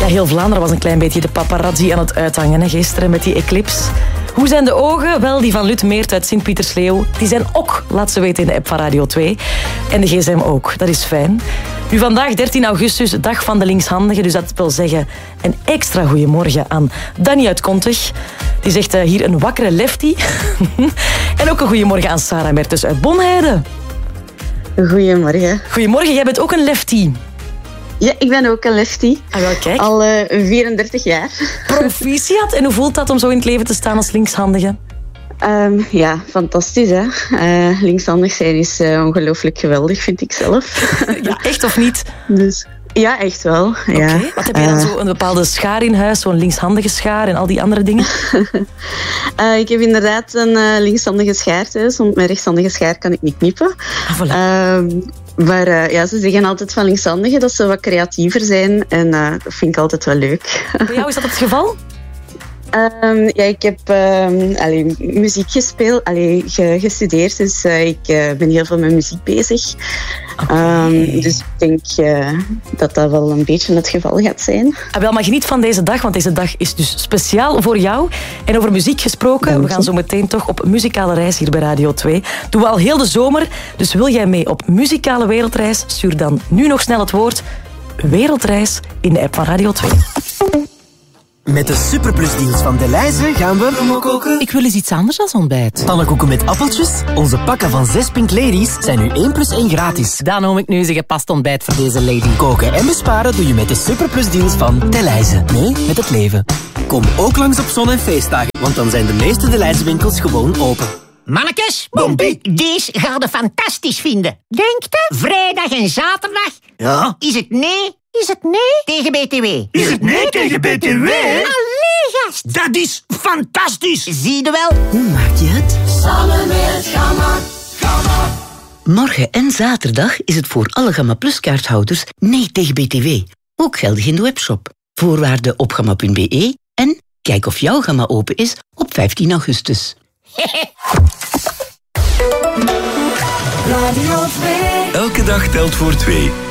Ja, heel Vlaanderen was een klein beetje de paparazzi aan het uithangen hè, gisteren met die eclipse. Hoe zijn de ogen? Wel, die van Lut Meert uit Sint-Pietersleeuw. Die zijn ook, laat ze weten in de app van Radio 2. En de gsm ook, dat is fijn. Nu vandaag 13 augustus, dag van de linkshandigen. Dus dat wil zeggen een extra goeiemorgen aan Danny uit Kontig. Die zegt hier een wakkere lefty. En ook een goeiemorgen aan Sarah Mertens uit Bonheide. Goedemorgen. Goedemorgen, jij bent ook een lefty. Ja, ik ben ook een lefty. Ah, wel, kijk. Al 34 jaar. Proficiat. En hoe voelt dat om zo in het leven te staan als linkshandige? Ja, fantastisch hè. Linkshandig zijn is ongelooflijk geweldig, vind ik zelf. Ja, echt of niet? Dus, ja, echt wel. Ja. Okay. Wat heb je dan zo een bepaalde schaar in huis? Zo'n linkshandige schaar en al die andere dingen? Ik heb inderdaad een linkshandige schaar thuis, want met rechtshandige schaar kan ik niet knippen. Ah, voilà. Maar ja, ze zeggen altijd van linkshandigen dat ze wat creatiever zijn. En dat vind ik altijd wel leuk. Bij jou is dat het geval? Ja, ik heb muziek gespeeld, gestudeerd. Dus ik ben heel veel met muziek bezig. Okay. Dus ik denk dat dat wel een beetje het geval gaat zijn. Wel, maar geniet van deze dag, want deze dag is dus speciaal voor jou. En over muziek gesproken, we gaan zo meteen toch op muzikale reis hier bij Radio 2. Doen we al heel de zomer, dus wil jij mee op muzikale wereldreis? Stuur dan nu nog snel het woord wereldreis in de app van Radio 2. Met de Superplus-deals van Delhaize gaan we koken. Ik wil eens iets anders dan ontbijt. Pannenkoeken met appeltjes. Onze pakken van 6 Pink Ladies zijn nu 1 + 1 gratis. Dan noem ik nu eens een gepast ontbijt voor deze lady. Koken en besparen doe je met de Superplus-deals van Delhaize. Mee met het leven. Kom ook langs op zon- en feestdagen, want dan zijn de meeste Delhaize-winkels gewoon open. Mannekes, Bompie. deze gaan we fantastisch vinden. Denkt u? Vrijdag en zaterdag? Ja? Is het nee? Is het nee tegen BTW? Is het nee tegen BTW? Allee, gast. Dat is fantastisch! Zie je wel? Hoe maak je het? Samen met Gamma. Morgen en zaterdag is het voor alle Gamma Plus kaarthouders nee tegen BTW. Ook geldig in de webshop. Voorwaarden op gamma.be en kijk of jouw Gamma open is op 15 augustus. Radio 2. Elke dag telt voor 2.